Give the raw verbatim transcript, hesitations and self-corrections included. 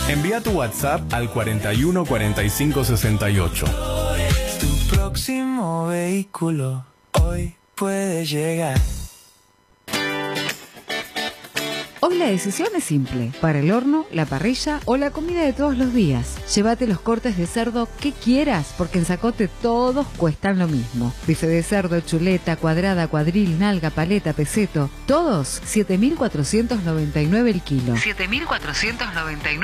Envía tu WhatsApp al cuarenta y uno cuarenta y cinco sesenta y ocho. Tu próximo vehículo hoy puede llegar. Hoy la decisión es simple. Para el horno, la parrilla o la comida de todos los días. Llévate los cortes de cerdo que quieras, porque en Zacote todos cuestan lo mismo. Bife de cerdo, chuleta, cuadrada, cuadril, nalga, paleta, peseto. Todos siete mil cuatrocientos noventa y nueve el kilo. siete mil cuatrocientos noventa y nueve